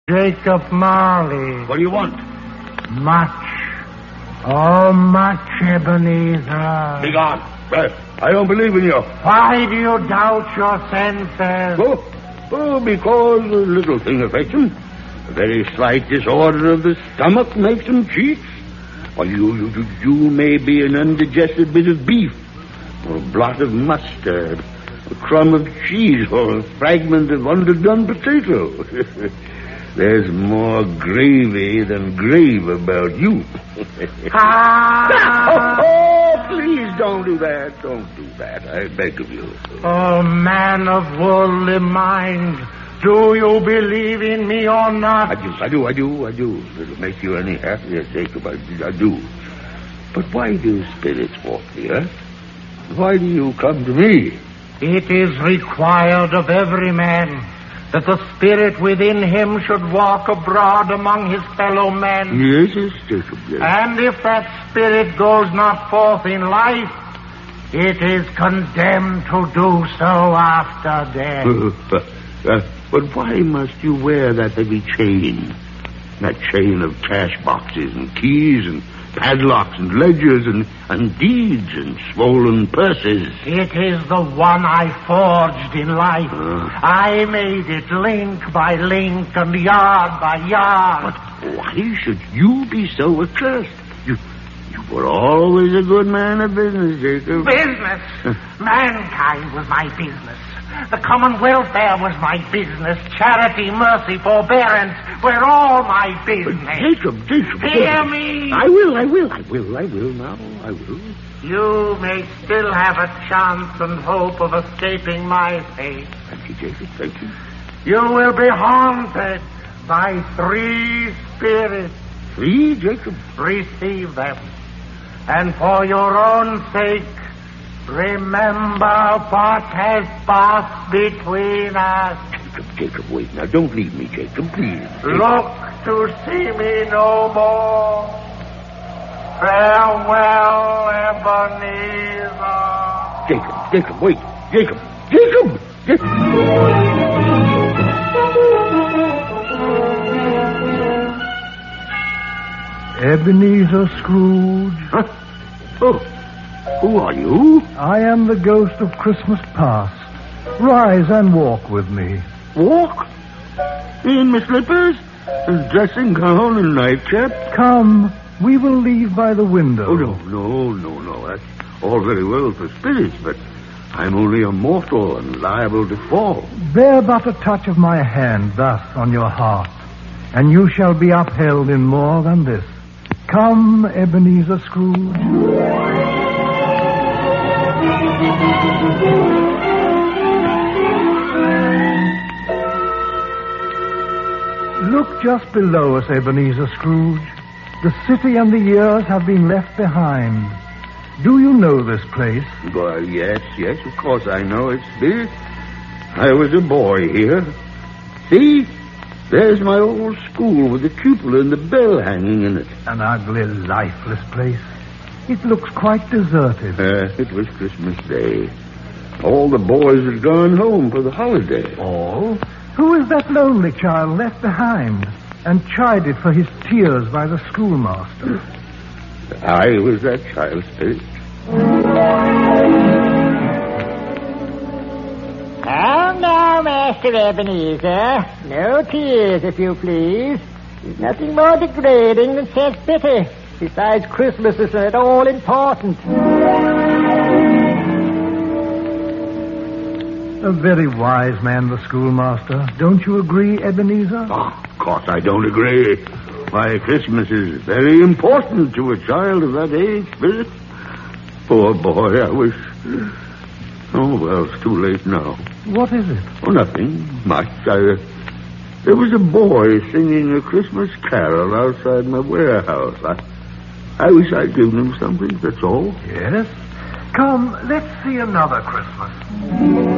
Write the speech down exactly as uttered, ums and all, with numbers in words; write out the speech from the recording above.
Jacob Marley. What do you want? Much. Oh, much, Ebenezer. Be gone. Well, I don't believe in you. Why do you doubt your senses? Oh, oh, because a little thing affects him. A very slight disorder of the stomach makes him cheat. Or you, you, you may be an undigested bit of beef, or a blot of mustard, a crumb of cheese, or a fragment of underdone potato. There's more gravy than grave about you. Ah! oh, oh, please don't do that. Don't do that. I beg of you. Oh, man of worldly mind, do you believe in me or not? I do, I do, I do, I do. If it'll make you any happier, Jacob, I, I do. But why do spirits walk the earth? Why do you come to me? It is required of every man that the spirit within him should walk abroad among his fellow men. Yes, yes, Jacob, yes. And if that spirit goes not forth in life, it is condemned to do so after death. Uh, uh, but why must you wear that heavy chain? That chain of cash boxes and keys and padlocks and ledgers and, and deeds and swollen purses. It is the one I forged in life. Uh, I made it link by link and yard by yard. But why should you be so accursed? You, you were always a good man of business, Jacob. Business? Mankind was my business. The common welfare was my business. Charity, mercy, forbearance were all my business. But Jacob, Jacob, Hear Jacob. me. I will, I will, I will, I will now, I will. You may still have a chance and hope of escaping my fate. Thank you, Jacob, thank you. You will be haunted by three spirits. Three, Jacob? Receive them. And for your own sake, remember what has passed between us. Jacob, Jacob, wait. Now, don't leave me, Jacob, please. Look to see me no more. Farewell, Ebenezer. Jacob, Jacob, wait. Jacob, Jacob! Jacob! Ebenezer Scrooge. Huh? Oh, who are you? I am the ghost of Christmas past. Rise and walk with me. Walk? In my slippers? And dressing gown and nightcap? Come, we will leave by the window. Oh, no, no, no, no. That's all very well for spirits, but I'm only a mortal and liable to fall. Bear but a touch of my hand thus on your heart, and you shall be upheld in more than this. Come, Ebenezer Scrooge. Look just below us, Ebenezer Scrooge. The city and the years have been left behind. Do you know this place? Well, yes, yes, of course I know it, Spirit. I was a boy here. See? There's my old school with the cupola and the bell hanging in it. An ugly, lifeless place. It looks quite deserted. Uh, it was Christmas Day. All the boys had gone home for the holiday. All? Who is that lonely child left behind and chided for his tears by the schoolmaster? I was that child, Spirit. Calm now, Master Ebenezer. No tears, if you please. There's nothing more degrading than self-pity. Besides, Christmas isn't at all important. A very wise man, the schoolmaster. Don't you agree, Ebenezer? Oh, of course I don't agree. Why, Christmas is very important to a child of that age, Spirit. Poor boy, I wish... Oh, well, it's too late now. What is it? Oh, nothing much. I, uh, there was a boy singing a Christmas carol outside my warehouse. I, I wish I'd given him something, that's all. Yes? Come, let's see another Christmas.